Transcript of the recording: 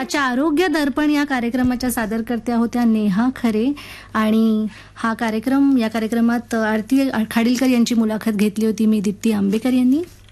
आजच्या आरोग्य दर्पण या कार्यक्रमाच्या सादरकर्त्या होत्या नेहा खरे आणि या कार्यक्रमात आरती खाडीलकर यांची मुलाखत घेतली होती मी दीप्ती आंबेकर यांनी.